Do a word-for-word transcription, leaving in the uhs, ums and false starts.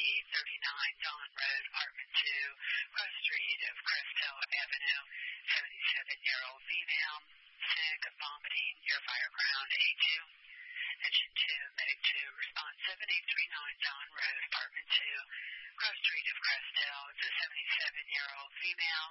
thirty-nine Dawn Road, Apartment two, Rose Street of Cresthill Avenue, seventy-seven-year-old female, sick, vomiting, near fire ground, A two. Engine two, Medic two, response seven eight three nine Dawn Road, Apartment two, Grove Street of Cresthill. It's a seventy-seven-year-old female,